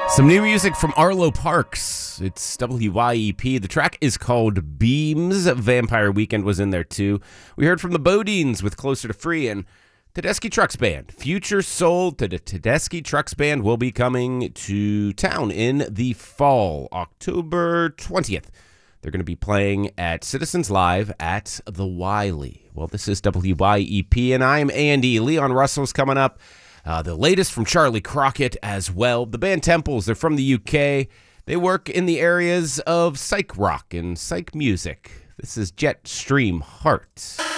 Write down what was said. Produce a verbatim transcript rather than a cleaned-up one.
Some new music from Arlo Parks. It's W Y E P. The track is called Beams. Vampire Weekend was in there too. We heard from the Bodines with Closer to Free, and Tedeschi Trucks Band. Future Soul to the Tedeschi Trucks Band will be coming to town in the fall, October twentieth. They're going to be playing at Citizens Live at the Wiley. Well, this is W Y E P, and I'm Andy. Leon Russell's coming up. Uh, the latest from Charlie Crockett as well. The band Temples, they're from the U K. They work in the areas of psych rock and psych music. This is Jetstream Heart.